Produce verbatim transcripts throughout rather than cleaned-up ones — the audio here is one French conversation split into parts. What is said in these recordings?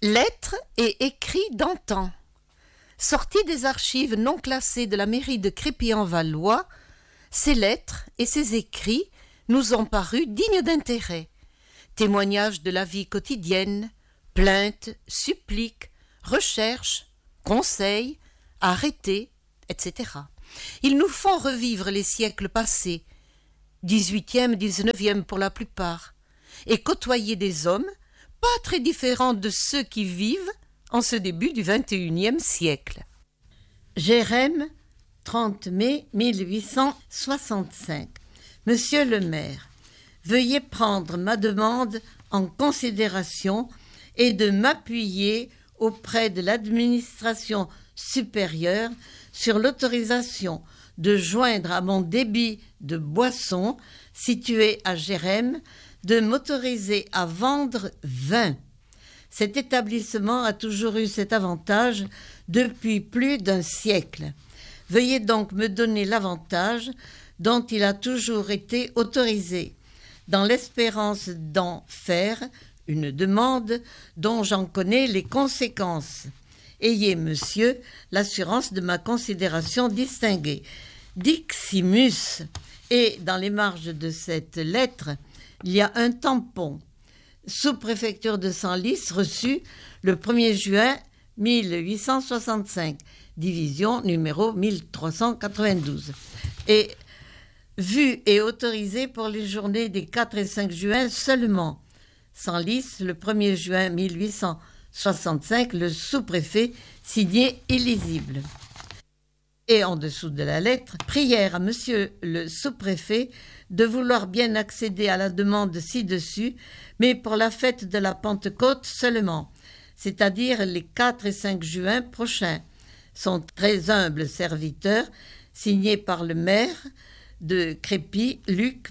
Lettres et écrits d'antan. Sortis des archives non classées de la mairie de Crépy-en-Valois, ces lettres et ces écrits nous ont paru dignes d'intérêt. Témoignages de la vie quotidienne, plaintes, suppliques, recherches, conseils, arrêtés, et cetera. Ils nous font revivre les siècles passés, dix-huitième, dix-neuvième pour la plupart, et côtoyer des hommes pas très différents de ceux qui vivent en ce début du vingt et unième siècle. Jérém, trente mai mille huit cent soixante-cinq. Monsieur le maire, veuillez prendre ma demande en considération et de m'appuyer auprès de l'administration supérieure sur l'autorisation de joindre à mon débit de boissons situé à Jérém de m'autoriser à vendre vin. Cet établissement a toujours eu cet avantage depuis plus d'un siècle. Veuillez donc me donner l'avantage dont il a toujours été autorisé, dans l'espérance d'en faire une demande dont j'en connais les conséquences. Ayez, monsieur, l'assurance de ma considération distinguée. Diximus. Et dans les marges de cette lettre, il y a un tampon. Sous-préfecture de Senlis, reçu le premier juin mille huit cent soixante-cinq, division numéro mille trois cent quatre-vingt-douze. Et vu et autorisé pour les journées des quatre et cinq juin seulement. Senlis, le premier juin mille huit cent soixante-cinq, le sous-préfet, signé illisible. Et en dessous de la lettre, prière à monsieur le sous-préfet de vouloir bien accéder à la demande ci-dessus, mais pour la fête de la Pentecôte seulement, c'est-à-dire les quatre et cinq juin prochains. Son très humble serviteur, signé par le maire de Crépy, Luc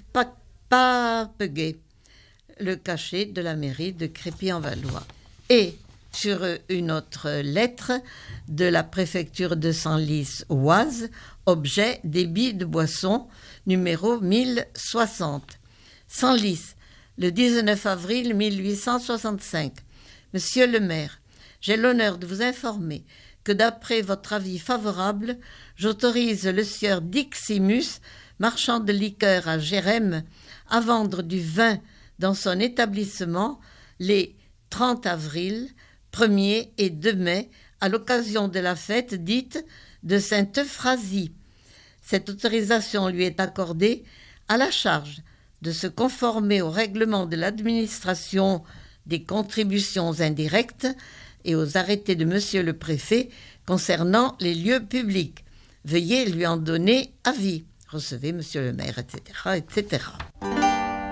Papeguet, le cachet de la mairie de Crépy-en-Valois. Et sur une autre lettre de la préfecture de Senlis-Oise, objet débit de boisson, numéro mille soixante. Senlis, le dix-neuf avril mille huit cent soixante-cinq. Monsieur le maire, j'ai l'honneur de vous informer que d'après votre avis favorable, j'autorise le sieur Diximus, marchand de liqueurs à Jérém, à vendre du vin dans son établissement les trente avril, premier et deux mai, à l'occasion de la fête dite de Sainte-Euphrasie. Cette autorisation lui est accordée à la charge de se conformer au règlement de l'administration des contributions indirectes et aux arrêtés de monsieur le préfet concernant les lieux publics. Veuillez lui en donner avis. Recevez monsieur le maire, et cetera, et cetera.